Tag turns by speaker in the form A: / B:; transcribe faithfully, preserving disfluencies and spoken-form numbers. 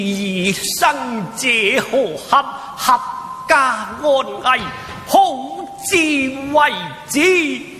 A: 一生皆和合，合家安危，好自为之。